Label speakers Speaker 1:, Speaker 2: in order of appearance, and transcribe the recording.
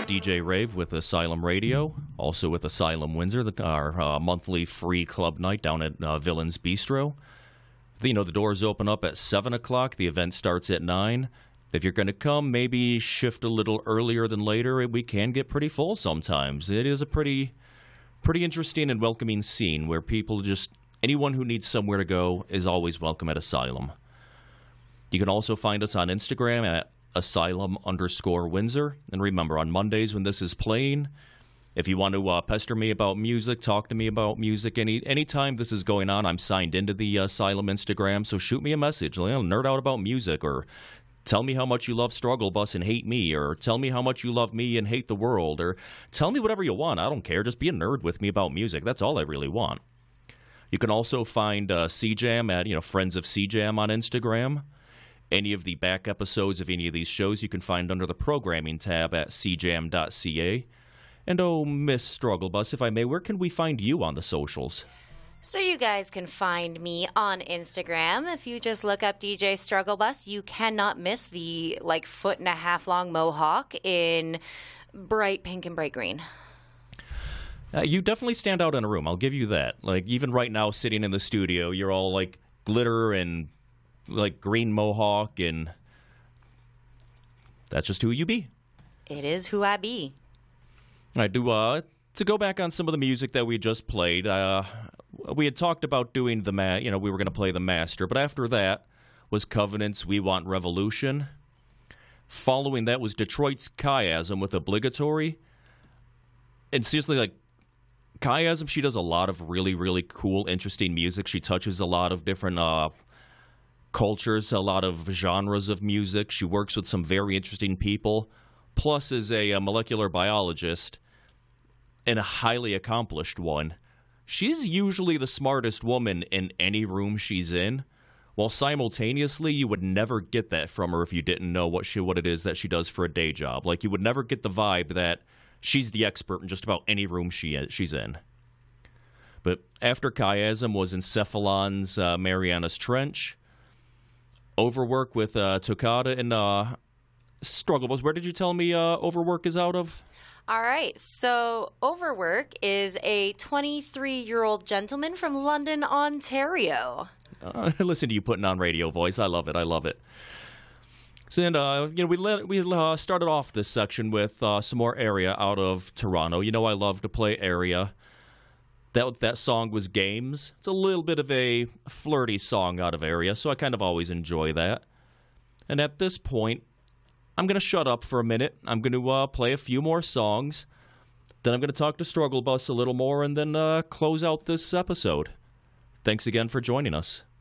Speaker 1: host, DJ Rave, with Asylum Radio, also with Asylum Windsor, our monthly free club night down at Villains Bistro. The doors open up at 7 o'clock. The event starts at 9. If you're going to come, maybe shift a little earlier than later. We can get pretty full sometimes. It is a pretty interesting and welcoming scene where people anyone who needs somewhere to go is always welcome at Asylum. You can also find us on Instagram at Asylum_Windsor. And remember, on Mondays when this is playing, if you want to pester me about music, talk to me about music, anytime this is going on, I'm signed into the Asylum Instagram, so shoot me a message. Nerd out about music, or tell me how much you love Struggle Bus and hate me, or tell me how much you love me and hate the world, or tell me whatever you want. I don't care. Just be a nerd with me about music. That's all I really want. You can also find CJAM at, Friends of CJAM on Instagram. Any of the back episodes of any of these shows you can find under the programming tab at cjam.ca. And Miss Struggle Bus, if I may, where can we find you on the socials?
Speaker 2: So you guys can find me on Instagram. If you just look up DJ Struggle Bus, you cannot miss the 1.5 foot long mohawk in bright pink and bright green.
Speaker 1: You definitely stand out in a room, I'll give you that. Even right now, sitting in the studio, you're all glitter and green mohawk, and that's just who you be.
Speaker 2: It is who I be.
Speaker 1: I do. To go back on some of the music that we just played, we had talked about doing we were going to play the master, but after that was Covenant's We Want Revolution. Following that was Detroit's Chiasm with Obligatory. And seriously, Chiasm, she does a lot of really, really cool, interesting music. She touches a lot of different cultures, a lot of genres of music. She works with some very interesting people. Plus, is a molecular biologist and a highly accomplished one. She's usually the smartest woman in any room she's in, while simultaneously you would never get that from her if you didn't know what it is that she does for a day job. You would never get the vibe that she's the expert in just about any room she's in. But after Chiasm was Encephalon's Mariana's Trench. Overwork with Toccata and Struggle Bus. Where did you tell me Overwork is out of?
Speaker 2: All right. So Overwork is a 23-year-old gentleman from London, Ontario.
Speaker 1: Listen to you putting on radio voice. I love it. So, and, we started off this section with some more Area out of Toronto. I love to play Area. That song was Games. It's a little bit of a flirty song out of Area, so I kind of always enjoy that. And at this point, I'm going to shut up for a minute. I'm going to play a few more songs. Then I'm going to talk to Struggle Bus a little more and then close out this episode. Thanks again for joining us.